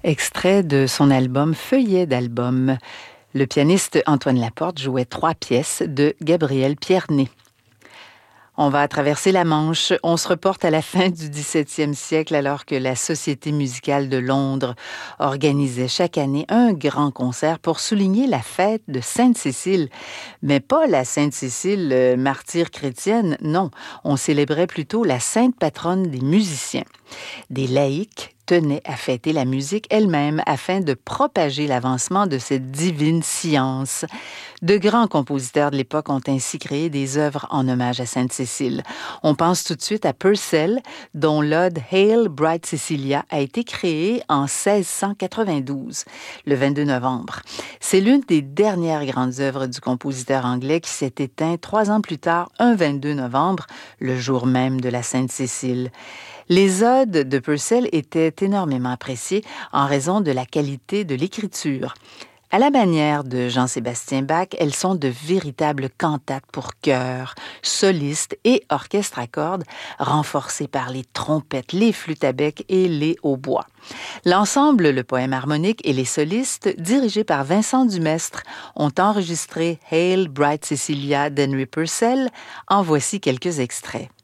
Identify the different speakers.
Speaker 1: Extrait de son album Feuillet d'album. Le pianiste Antoine Laporte jouait 3 pièces de Gabriel Pierné. On va traverser la Manche. On se reporte à la fin du 17e siècle alors que la Société musicale de Londres organisait chaque année un grand concert pour souligner la fête de Sainte-Cécile. Mais pas la Sainte-Cécile martyre chrétienne, non. On célébrait plutôt la sainte patronne des musiciens. Des laïcs tenaient à fêter la musique elle-même afin de propager l'avancement de cette divine science. De grands compositeurs de l'époque ont ainsi créé des œuvres en hommage à Sainte-Cécile. On pense tout de suite à Purcell, dont l'ode Hail Bright Cecilia a été créée en 1692, le 22 novembre. C'est l'une des dernières grandes œuvres du compositeur anglais qui s'est éteint 3 ans plus tard, un 22 novembre, le jour même de la Sainte-Cécile. Les odes de Purcell étaient énormément appréciées en raison de la qualité de l'écriture. À la manière de Jean-Sébastien Bach, elles sont de véritables cantates pour chœur, solistes et orchestre à cordes, renforcées par les trompettes, les flûtes à bec et les hautbois. L'ensemble, le poème harmonique et les solistes, dirigés par Vincent Dumestre, ont enregistré Hail Bright Cecilia d'Henry Purcell. En voici quelques extraits.